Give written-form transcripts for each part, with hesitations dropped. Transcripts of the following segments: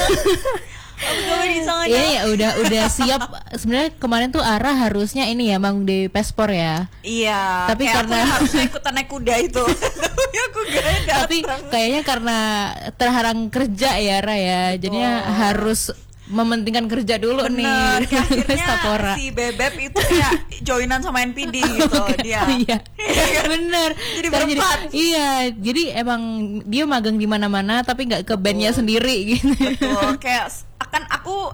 Iya ya udah siap. Sebenarnya kemarin tuh Ara harusnya ini ya manggung di Pespor ya. Iya. Tapi karena harusnya ikutan naik kuda itu. Aku gak datang. Tapi kayaknya karena terhalang kerja ya Ara ya. Jadinya harus mementingkan kerja dulu. Bener, nih. Akhirnya si Bebep itu ya joinan sama NPD gitu dia. Iya. Bener. Jadi berempat. Iya, jadi emang dia magang di mana-mana tapi nggak ke bandnya sendiri gitu. Betul. Kayak aku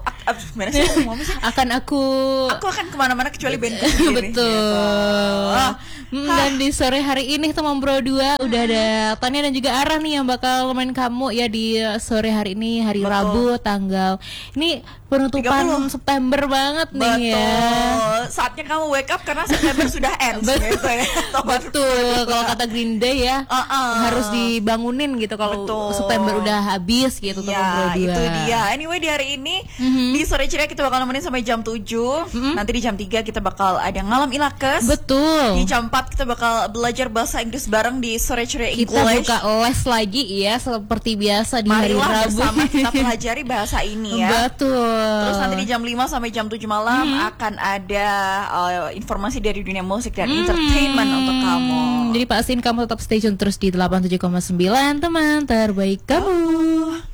akan kemana-mana kecuali bandku sendiri. Betul. Dan di sore hari ini teman Bro 2 udah ada Tania dan juga Arah nih yang bakal main kamu ya di sore hari ini, hari Rabu tanggal ini penutupan 30 September banget nih ya. Saatnya kamu wake up karena September sudah ends gitu ya. Betul. Kalau kata Green Day ya harus dibangunin gitu kalau September udah habis gitu teman Bro 2. Itu dia. Anyway di hari ini di sore ceria kita bakal nemenin sampai jam 7. Nanti di jam 3 kita bakal ada ngalam ilakes. Betul. Di jam 4 kita bakal belajar bahasa Inggris bareng di sore ceria English. Kita buka les lagi ya seperti biasa di hari Rabu. Bersama kita pelajari bahasa ini ya. Betul. Terus nanti di jam 5 sampai jam 7 malam akan ada informasi dari dunia musik dan entertainment untuk kamu. Jadi pastiin kamu tetap stay tune terus di 87,9 teman terbaik kamu.